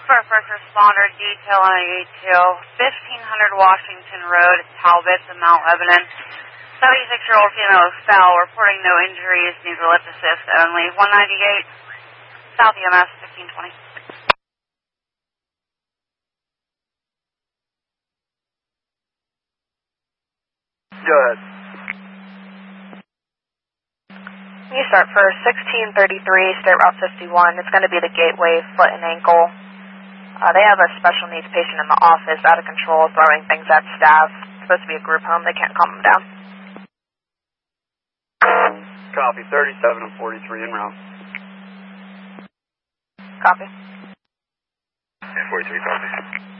for a first responder detail on a detail, 1500 Washington Road, Talbot, to Mount Lebanon. 76-year-old female fell, reporting no injuries, needs a lift assist only. 198 South EMS 1520. Go ahead. You start for 1633 State Route 51. It's going to be the Gateway Foot and Ankle. They have a special needs patient in the office, out of control, throwing things at staff. It's supposed to be a group home. They can't calm them down. Copy. 37 and 43 en route. Copy. 43, copy.